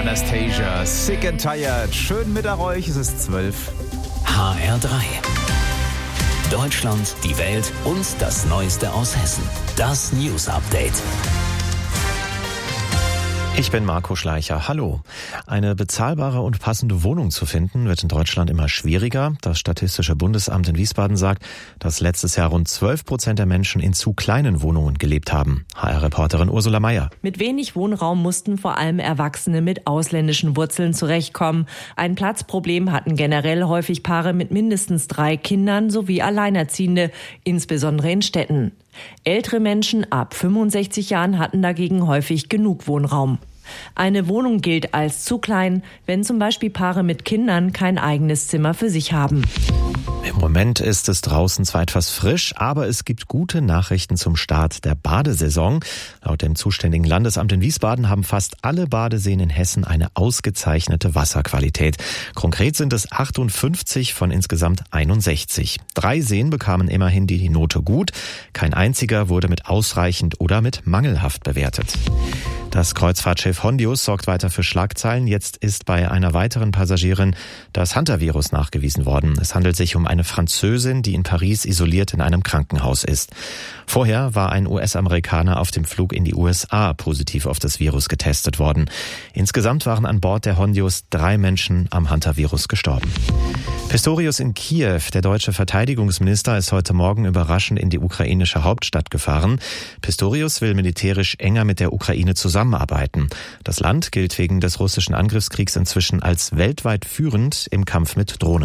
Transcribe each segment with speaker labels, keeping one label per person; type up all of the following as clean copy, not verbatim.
Speaker 1: Anastasia, Sick and Tired. Schön mit euch, es ist 12.
Speaker 2: HR3. Deutschland, die Welt und das Neueste aus Hessen. Das News Update.
Speaker 3: Ich bin Marco Schleicher. Hallo. Eine bezahlbare und passende Wohnung zu finden, wird in Deutschland immer schwieriger. Das Statistische Bundesamt in Wiesbaden sagt, dass letztes Jahr rund 12% der Menschen in zu kleinen Wohnungen gelebt haben. HR-Reporterin Ursula Meier.
Speaker 4: Mit wenig Wohnraum mussten vor allem Erwachsene mit ausländischen Wurzeln zurechtkommen. Ein Platzproblem hatten generell häufig Paare mit mindestens 3 Kindern sowie Alleinerziehende, insbesondere in Städten. Ältere Menschen ab 65 Jahren hatten dagegen häufig genug Wohnraum. Eine Wohnung gilt als zu klein, wenn zum Beispiel Paare mit Kindern kein eigenes Zimmer für sich haben.
Speaker 3: Im Moment ist es draußen zwar etwas frisch, aber es gibt gute Nachrichten zum Start der Badesaison. Laut dem zuständigen Landesamt in Wiesbaden haben fast alle Badeseen in Hessen eine ausgezeichnete Wasserqualität. Konkret sind es 58 von insgesamt 61. 3 Seen bekamen immerhin die Note gut. Kein einziger wurde mit ausreichend oder mit mangelhaft bewertet. Das Kreuzfahrtschiff Hondius sorgt weiter für Schlagzeilen. Jetzt ist bei einer weiteren Passagierin das Hunter-Virus nachgewiesen worden. Es handelt sich um eine Französin, die in Paris isoliert in einem Krankenhaus ist. Vorher war ein US-Amerikaner auf dem Flug in die USA positiv auf das Virus getestet worden. Insgesamt waren an Bord der Hondius 3 Menschen am Hunter-Virus gestorben. Pistorius in Kiew, der deutsche Verteidigungsminister, ist heute Morgen überraschend in die ukrainische Hauptstadt gefahren. Pistorius will militärisch enger mit der Ukraine zusammenarbeiten. Das Land gilt wegen des russischen Angriffskriegs inzwischen als weltweit führend im Kampf mit Drohnen.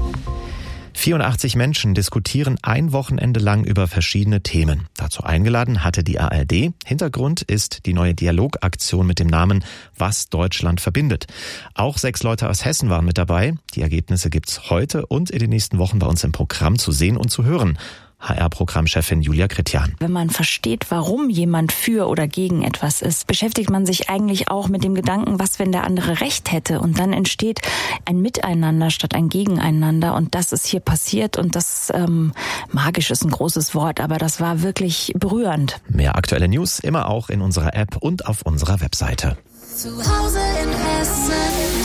Speaker 3: 84 Menschen diskutieren ein Wochenende lang über verschiedene Themen. Dazu eingeladen hatte die ARD. Hintergrund ist die neue Dialogaktion mit dem Namen Was Deutschland verbindet. Auch 6 Leute aus Hessen waren mit dabei. Die Ergebnisse gibt's heute und in den nächsten Wochen bei uns im Programm zu sehen und zu hören. HR-Programmchefin Julia Kretjan.
Speaker 5: Wenn man versteht, warum jemand für oder gegen etwas ist, beschäftigt man sich eigentlich auch mit dem Gedanken, was, wenn der andere Recht hätte. Und dann entsteht ein Miteinander statt ein Gegeneinander. Und das ist hier passiert. Und das magisch ist ein großes Wort, aber das war wirklich berührend.
Speaker 3: Mehr aktuelle News immer auch in unserer App und auf unserer Webseite.
Speaker 6: Zu Hause in Hessen.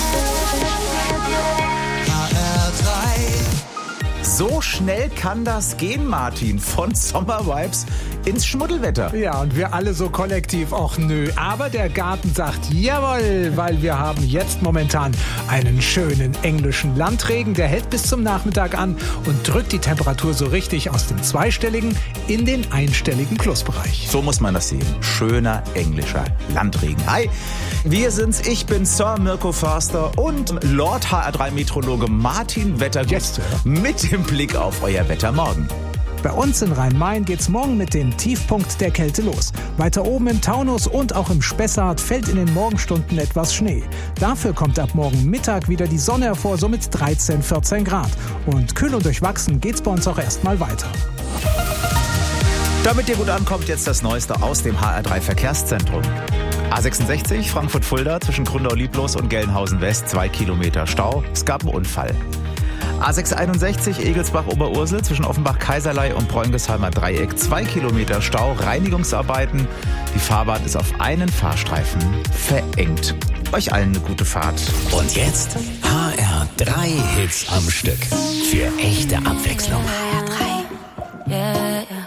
Speaker 1: So schnell kann das gehen, Martin, von Sommervibes ins Schmuddelwetter.
Speaker 7: Ja, und wir alle so kollektiv, och nö. Aber der Garten sagt jawohl, weil wir haben jetzt momentan einen schönen englischen Landregen. Der hält bis zum Nachmittag an und drückt die Temperatur so richtig aus dem zweistelligen in den einstelligen Plusbereich.
Speaker 1: So muss man das sehen. Schöner englischer Landregen. Hi, wir sind's. Ich bin Sir Mirko Förster und Lord HR3-Meteorologe Martin Wettergut mit dem Blick auf euer Wetter morgen.
Speaker 7: Bei uns in Rhein-Main geht's morgen mit dem Tiefpunkt der Kälte los. Weiter oben im Taunus und auch im Spessart fällt in den Morgenstunden etwas Schnee. Dafür kommt ab morgen Mittag wieder die Sonne hervor, so mit 13, 14 Grad. Und kühl und durchwachsen geht's bei uns auch erstmal weiter.
Speaker 1: Damit ihr gut ankommt, jetzt das Neueste aus dem HR3 Verkehrszentrum. A66 Frankfurt-Fulda zwischen Gründau-Lieblos und Gelnhausen West, 2 Kilometer Stau. Es gab einen Unfall. A661 Egelsbach-Oberursel zwischen Offenbach-Kaiserlei und Bräunigsheimer Dreieck, 2 Kilometer Stau, Reinigungsarbeiten. Die Fahrbahn ist auf einen Fahrstreifen verengt. Euch allen eine gute Fahrt.
Speaker 2: Und jetzt HR3 Hits am Stück. Für echte Abwechslung.
Speaker 6: HR3. Yeah, yeah.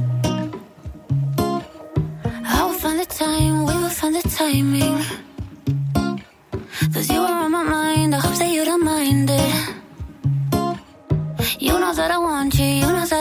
Speaker 6: I will find the time, we will find the timing. 'Cause you are on my mind, I hope that you don't mind it. You know that I want you, you know that